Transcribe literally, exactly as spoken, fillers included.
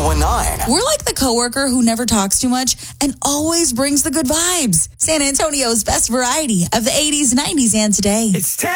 one nine. We're like the coworker who never talks too much and always brings the good vibes. San Antonio's best variety of the eighties, nineties, and today. It's ten.